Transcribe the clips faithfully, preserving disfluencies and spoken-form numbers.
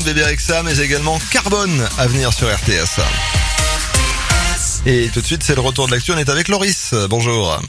Bébé Rexha, mais également Carbone à venir sur R T S. Et tout de suite, c'est le retour de l'actu. On est avec Loris. Bonjour.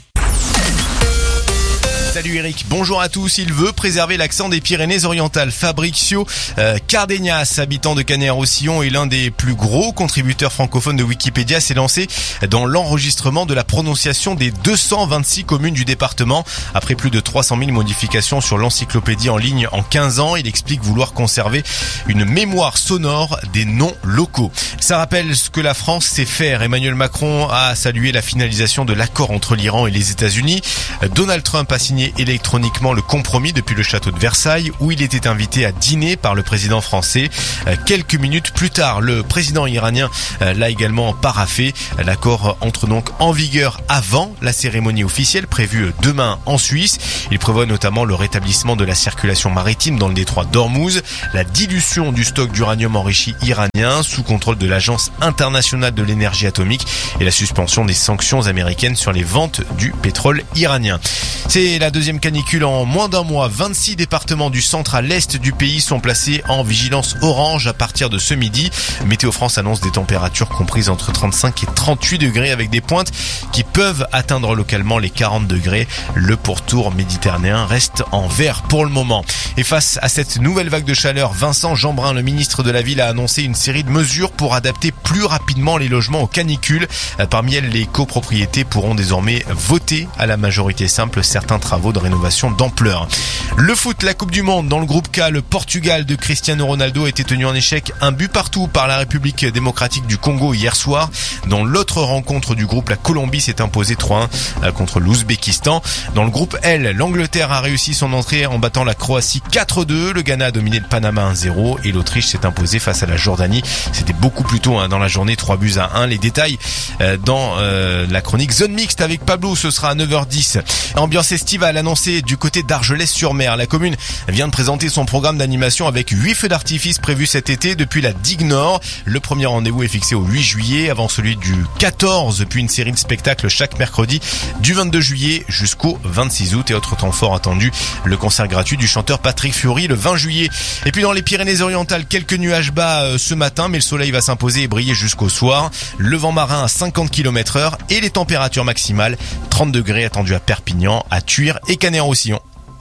Salut Eric, bonjour à tous. Il veut préserver l'accent des Pyrénées-Orientales. Fabrizio euh, Cardenas, habitant de Canet-en-Roussillon et l'un des plus gros contributeurs francophones de Wikipédia, s'est lancé dans l'enregistrement de la prononciation des deux cent vingt-six communes du département. Après plus de trois cent mille modifications sur l'encyclopédie en ligne en quinze ans, il explique vouloir conserver une mémoire sonore des noms locaux. Ça rappelle ce que la France sait faire. Emmanuel Macron a salué la finalisation de l'accord entre l'Iran et les États-Unis. Donald Trump a signé électroniquement le compromis depuis le château de Versailles où il était invité à dîner par le président français. Quelques minutes plus tard, le président iranien l'a également paraphé. L'accord entre donc en vigueur avant la cérémonie officielle prévue demain en Suisse. Il prévoit notamment le rétablissement de la circulation maritime dans le détroit d'Ormuz, la dilution du stock d'uranium enrichi iranien sous contrôle de l'Agence internationale de l'énergie atomique et la suspension des sanctions américaines sur les ventes du pétrole iranien. C'est la deuxième canicule en moins d'un mois. vingt-six départements du centre à l'est du pays sont placés en vigilance orange à partir de ce midi. Météo France annonce des températures comprises entre trente-cinq et trente-huit degrés avec des pointes qui peuvent atteindre localement les quarante degrés. Le pourtour méditerranéen reste en vert pour le moment. Et face à cette nouvelle vague de chaleur, Vincent Jeanbrun, le ministre de la Ville, a annoncé une série de mesures pour adapter plus rapidement les logements aux canicules. Parmi elles, les copropriétés pourront désormais voter à la majorité simple certains travaux de rénovation d'ampleur. Le foot, la Coupe du Monde. Dans le groupe K, le Portugal de Cristiano Ronaldo a été tenu en échec un but partout par la République démocratique du Congo hier soir. Dans l'autre rencontre du groupe, la Colombie s'est imposée trois un contre l'Ouzbékistan. Dans le groupe L, l'Angleterre a réussi son entrée en battant la Croatie quatre deux. Le Ghana a dominé le Panama un zéro et l'Autriche s'est imposée face à la Jordanie. C'était beaucoup plus tôt hein, dans la journée, trois buts à un. Les détails euh, dans euh, la chronique Zone Mixte avec Pablo, ce sera à neuf heures dix. Ambiance estivale annoncée du côté d'Argelès-sur-Mer. La commune vient de présenter son programme d'animation avec huit feux d'artifice prévus cet été depuis la Digue Nord. Le premier rendez-vous est fixé au huit juillet avant celui du quatorze, puis une série de spectacles chaque mercredi du vingt-deux juillet jusqu'au vingt-six août et autre temps fort attendu, le concert gratuit du chanteur Patrick Fiori le vingt juillet. Et puis dans les Pyrénées-Orientales, quelques nuages bas euh, ce matin, mais le soleil va s'imposer et briller jusqu'au soir. Le vent marin à cinquante kilomètres heure et les températures maximales trente degrés attendus à Perpignan, à Tuire et Canet-en-Roussillon.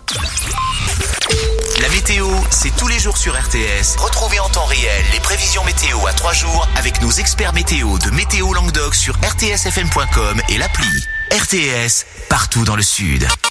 La météo, c'est tous les jours sur R T S. Retrouvez en temps réel les prévisions météo à trois jours avec nos experts météo de Météo Languedoc sur r t s f m point com et l'appli. R T S, partout dans le sud.